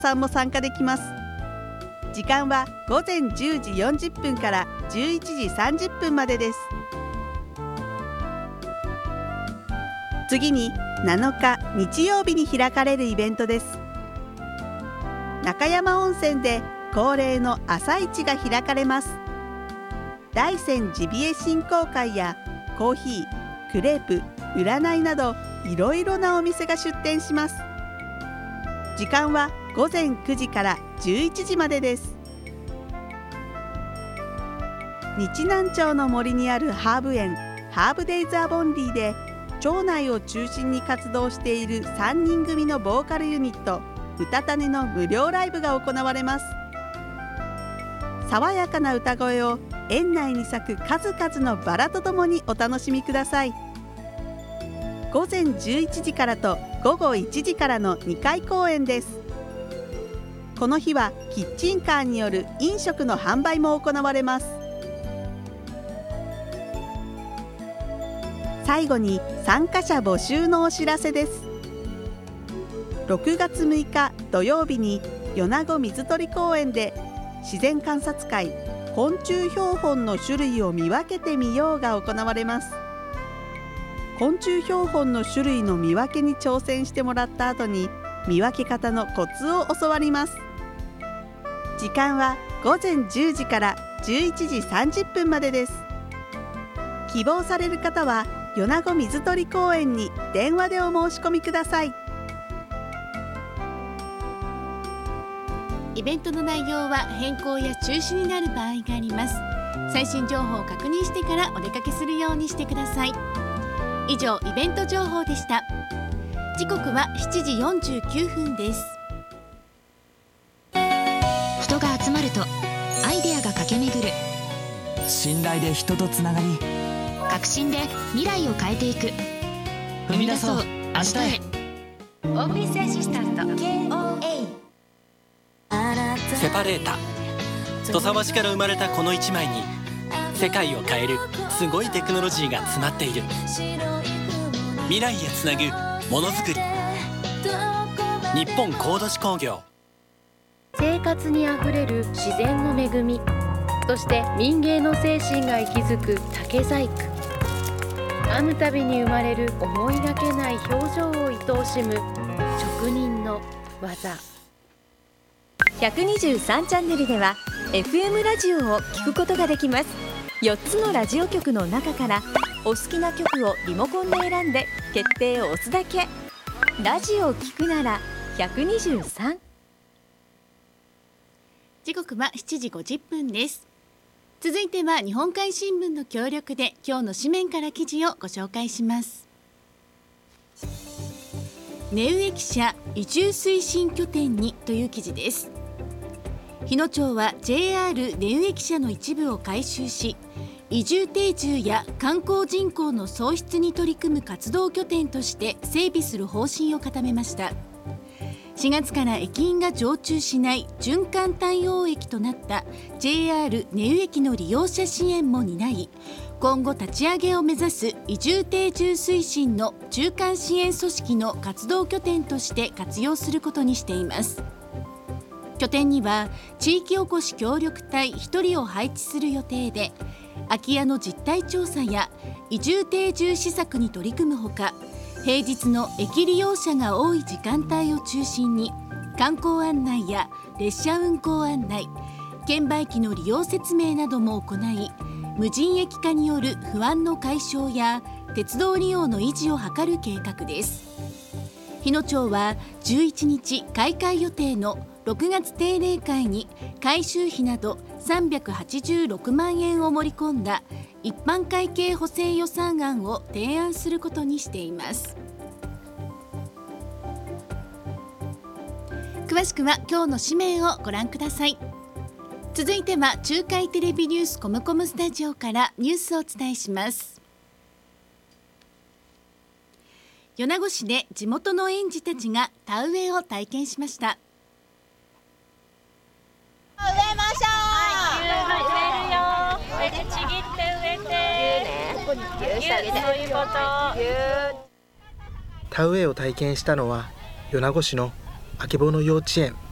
さんも参加できます。時間は午前10時40分から11時30分までです。次に7日日曜日に開かれるイベントです。中山温泉で恒例の朝市が開かれます。大山ジビエ振興会やコーヒー、クレープ、占いなどいろいろなお店が出店します。時間は午前9時から11時までです。日南町の森にあるハーブ園ハーブデイズアボンディで町内を中心に活動している3人組のボーカルユニットうたたねの無料ライブが行われます。爽やかな歌声を園内に咲く数々のバラとともにお楽しみください。午前11時からと午後1時からの2回公演です。この日はキッチンカーによる飲食の販売も行われます。最後に参加者募集のお知らせです。6月6日土曜日に米子水鳥公園で自然観察会昆虫標本の種類を見分けてみようが行われます。昆虫標本の種類の見分けに挑戦してもらった後に見分け方のコツを教わります。時間は午前10時から11時30分までです。希望される方は米子水鳥公園に電話でお申し込みください。 イベントの内容は変更や中止になる場合があります。最新情報を確認してからお出かけするようにしてください。以上、イベント情報でした。時刻は7時49分です。 人が集まるとアイデアが駆け巡る。 信頼で人とつながり、 革新で未来を変えていく。 踏み出そう明日へ。 オフィスアシスタント KOA セパレータ土佐和紙から生まれたこの一枚に世界を変えるすごいテクノロジーが詰まっている。未来へつなぐものづくり、日本コード紙工業。 生活にあふれる自然の恵み、そして民芸の精神が息づく竹細工。編むたびに生まれる思いがけない表情を愛おしむ職人の技。 123チャンネルでは FM ラジオを聞くことができます。4つのラジオ局の中からお好きな曲をリモコンで選んで決定を押すだけ。ラジオを聞くなら123。 時刻は7時50分です。続いては日本海新聞の協力で今日の紙面から記事をご紹介します。根植記者移住推進拠点にという記事です。日野町は JR 根植記者の一部を改修し、移住定住や観光人口の創出に取り組む活動拠点として整備する方針を固めました。4月から駅員が常駐しない循環対応駅となった JR 根植駅の利用者支援も担い、今後立ち上げを目指す移住定住推進の中間支援組織の活動拠点として活用することにしています。拠点には地域おこし協力隊1人を配置する予定で、空き家の実態調査や移住定住施策に取り組むほか、平日の駅利用者が多い時間帯を中心に観光案内や列車運行案内、券売機の利用説明なども行い、無人駅化による不安の解消や鉄道利用の維持を図る計画です。日野町は11日開会予定の6月定例会に改修費など386万円を盛り込んだ一般会計補正予算案を提案することにしています。詳しくは今日の紙面をご覧ください。続いては中海テレビニュースコムコムスタジオからニュースをお伝えします。米子市で地元の園児たちが田植えを体験しました。 植えましょう。植えるよ。植えてちぎって植えて。ここにぎゅーしてあげて。そういうこと。 田植えを体験したのは米子市のあけぼの幼稚園。